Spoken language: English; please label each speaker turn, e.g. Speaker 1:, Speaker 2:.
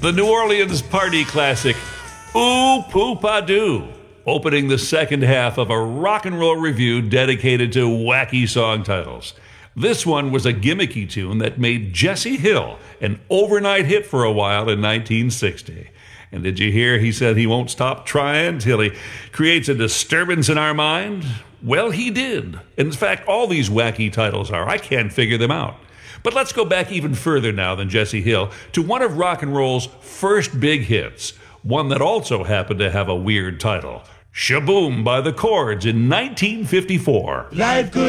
Speaker 1: The New Orleans party classic, Ooh Poopa Doo, opening the second half of a rock and roll review dedicated to wacky song titles. This one was a gimmicky tune that made Jesse Hill an overnight hit for a while in 1960. And did you hear he said he won't stop trying till he creates a disturbance in our mind? Well, he did. In fact, all these wacky titles are. I can't figure them out. But let's go back even further now than Jesse Hill to one of rock and roll's first big hits, one that also happened to have a weird title. Shaboom by the Chords in 1954.
Speaker 2: Life could